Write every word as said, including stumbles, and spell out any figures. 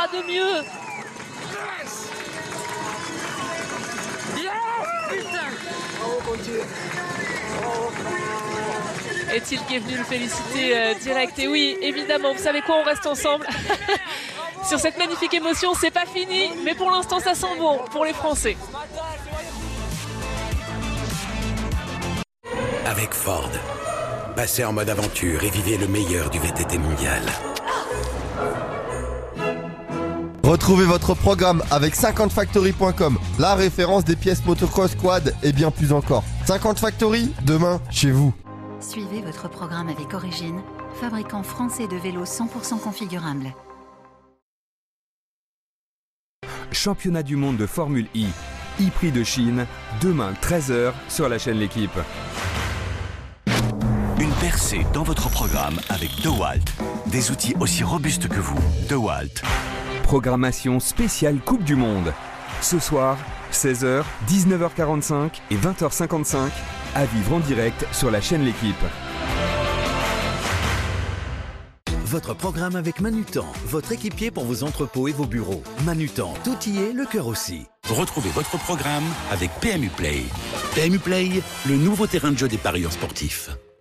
fera de mieux. Est-il qui est venu le féliciter euh, direct? Et oui, évidemment, vous savez quoi, on reste ensemble. Sur cette magnifique émotion, c'est pas fini, mais pour l'instant, ça sent bon pour les Français. Avec Ford, passez en mode aventure et vivez le meilleur du V T T mondial. Retrouvez votre programme avec cinquante factory point com, la référence des pièces motocross, quad et bien plus encore. cinquante Factory, demain, chez vous. Suivez votre programme avec Origine, fabricant français de vélos cent pour cent configurables. Championnat du monde de Formule I, e-Prix de Chine, demain treize heures sur la chaîne L'Équipe. Une percée dans votre programme avec DeWalt. Des outils aussi robustes que vous. DeWalt. Programmation spéciale Coupe du Monde. Ce soir, seize heures, dix-neuf heures quarante-cinq et vingt heures cinquante-cinq, à vivre en direct sur la chaîne L'Équipe. Votre programme avec Manutan, votre équipier pour vos entrepôts et vos bureaux. Manutan, tout y est, le cœur aussi. Retrouvez votre programme avec P M U Play. P M U Play, le nouveau terrain de jeu des parieurs sportifs.